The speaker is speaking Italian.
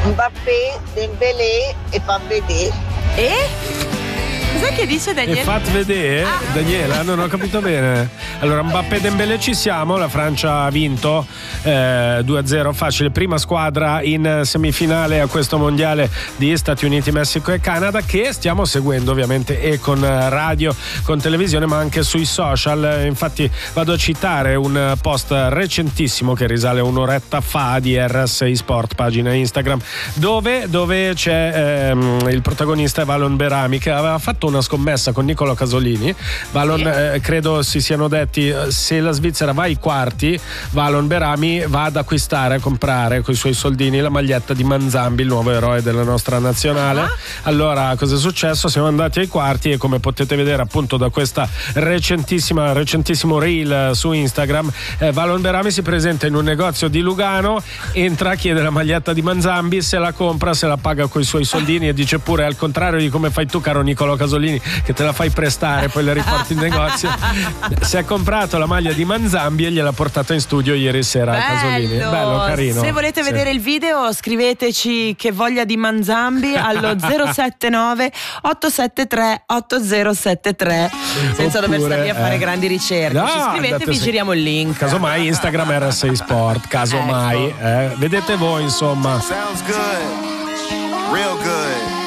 Mbappé, Dembélé e Pavvedé. Cos'è che dice Daniele? E fat vedere, Daniela, non ho capito bene. Allora, Mbappé, Dembélé ci siamo, la Francia ha vinto 2-0, facile, prima squadra in semifinale a questo mondiale di Stati Uniti, Messico e Canada, che stiamo seguendo ovviamente e con radio, con televisione, ma anche sui social. Infatti vado a citare un post recentissimo che risale un'oretta fa di R6 Sport, pagina Instagram, dove c'è il protagonista Valon Berami, che aveva fatto una scommessa con Niccolò Casolini. Valon, credo si siano detti: se la Svizzera va ai quarti, Valon Berami va ad acquistare, a comprare con i suoi soldini la maglietta di Manzambi, il nuovo eroe della nostra nazionale. Allora, cosa è successo? Siamo andati ai quarti e, come potete vedere appunto da questa recentissimo reel su Instagram, Valon Berami si presenta in un negozio di Lugano, entra, chiede la maglietta di Manzambi, se la compra, se la paga con i suoi soldini e dice pure: al contrario di come fai tu, caro Niccolò Casolini, che te la fai prestare poi la riporti in negozio, si è comprato la maglia di Manzambi e gliel'ha portata in studio ieri sera a Casolini. Bello, carino. Se volete vedere il video, scriveteci che voglia di Manzambi allo 079 873 8073, senza dover stare lì a fare grandi ricerche. No, ci scrivete, vi giriamo il link. Casomai Instagram R6 Sport, casomai vedete voi, insomma. Sounds good. Real good.